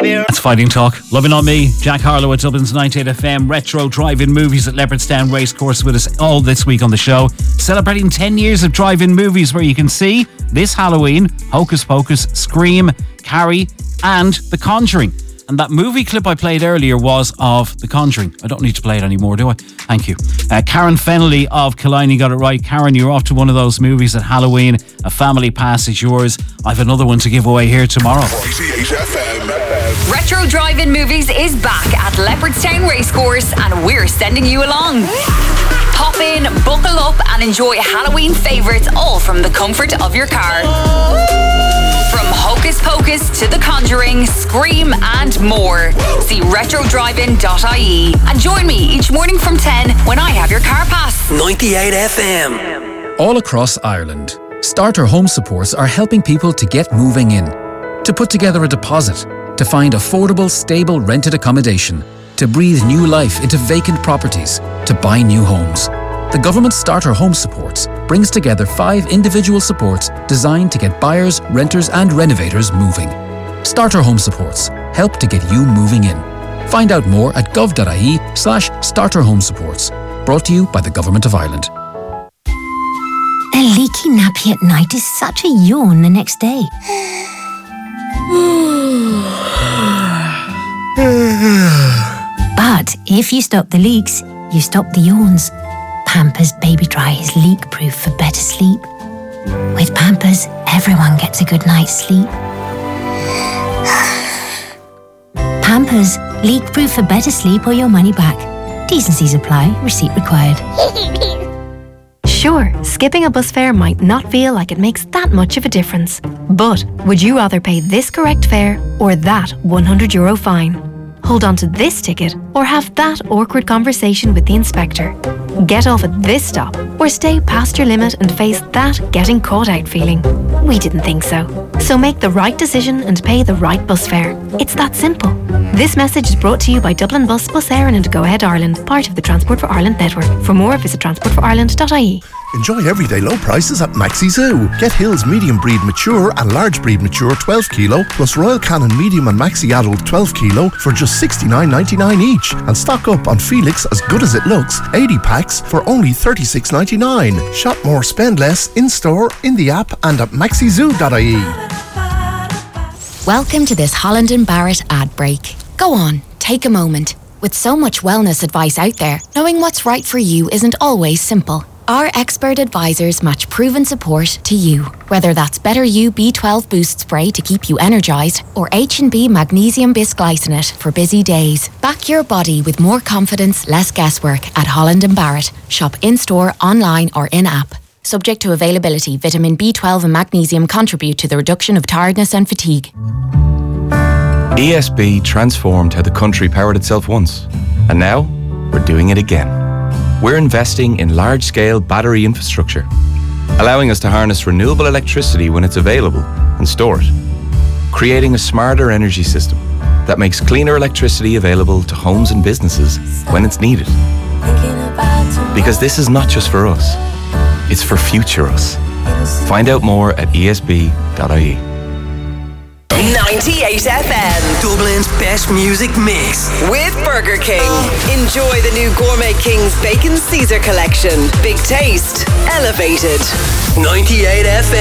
That's Fighting Talk. Loving on me. Jack Harlow at Dublin's 98 FM. Retro drive-in movies at Leopardstown Racecourse with us all this week on the show. Celebrating 10 years of drive-in movies where you can see this Halloween Hocus Pocus, Scream, Carrie and The Conjuring. And that movie clip I played earlier was of The Conjuring. I don't need to play it anymore, do I? Thank you. Karen Fennelly of Killiney got it right. Karen, you're off to one of those movies at Halloween. A family pass is yours. I've another one to give away here tomorrow. 98 FM. Retro Drive-In Movies is back at Leopardstown Racecourse and we're sending you along. Pop in, buckle up and enjoy Halloween favourites all from the comfort of your car. From Hocus Pocus to The Conjuring, Scream and more. See retrodrivein.ie and join me each morning from 10 when I have your car pass. 98 FM. All across Ireland, Starter Home Supports are helping people to get moving in, to put together a deposit, to find affordable, stable rented accommodation, to breathe new life into vacant properties, to buy new homes. The government Starter Home Supports brings together 5 individual supports designed to get buyers, renters and renovators moving. Starter Home Supports help to get you moving in. Find out more at gov.ie/starterhomesupports. Brought to you by the Government of Ireland. A leaky nappy at night is such a yawn the next day. But if you stop the leaks, you stop the yawns. Pampers Baby Dry is leak-proof for better sleep. With Pampers, everyone gets a good night's sleep. Pampers, leak-proof for better sleep or your money back. T&Cs apply. Receipt required. Sure, skipping a bus fare might not feel like it makes that much of a difference. But would you rather pay this correct fare or that €100 fine? Hold on to this ticket or have that awkward conversation with the inspector? Get off at this stop or stay past your limit and face that getting caught out feeling. We didn't think so. So make the right decision and pay the right bus fare. It's that simple. This message is brought to you by Dublin Bus, Bus Éireann and Go Ahead Ireland, part of the Transport for Ireland network. For more, visit transportforireland.ie. Enjoy everyday low prices at Maxi Zoo. Get Hills medium breed mature and large breed mature 12 kilo plus Royal Canin medium and Maxi adult 12 kilo for just $69.99 each. And stock up on Felix As Good As It Looks 80 packs for only $36.99. Shop more, spend less in store, in the app and at maxizoo.ie. Welcome to this Holland & Barrett ad break. Go on, take a moment. With so much wellness advice out there, knowing what's right for you isn't always simple. Our expert advisors match proven support to you. Whether that's Better You B12 Boost Spray to keep you energised or H&B Magnesium Bisglycinate for busy days. Back your body with more confidence, less guesswork at Holland & Barrett. Shop in-store, online or in-app. Subject to availability, vitamin B12 and magnesium contribute to the reduction of tiredness and fatigue. ESB transformed how the country powered itself once. And now, we're doing it again. We're investing in large-scale battery infrastructure, allowing us to harness renewable electricity when it's available and store it, creating a smarter energy system that makes cleaner electricity available to homes and businesses when it's needed. Because this is not just for us, it's for future us. Find out more at esb.ie. 98 FM. Dublin's best music mix. With Burger King. Enjoy the new Gourmet King's Bacon Caesar collection. Big taste. Elevated. 98 FM.